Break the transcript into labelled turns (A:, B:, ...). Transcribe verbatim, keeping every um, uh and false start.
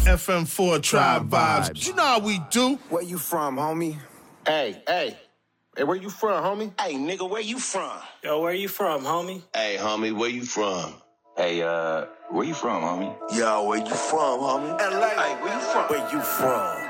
A: F M four Tribe Vibes. You know how we do.
B: Where you from, homie?
C: Hey, hey. Hey, where you from, homie?
D: Hey, nigga, where you from?
E: Yo, where you from, homie?
D: Hey, homie, where you from?
F: Hey, uh, where you from, homie?
D: Yo, where you from, homie?
B: L A.
D: Hey, where you from?
B: Where you from?